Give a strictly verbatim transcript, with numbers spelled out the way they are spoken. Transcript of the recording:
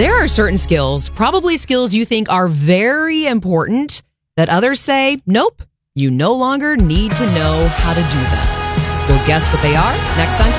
There are certain skills, probably skills you think are very important, that others say, nope, you no longer need to know how to do them. We'll guess what they are next on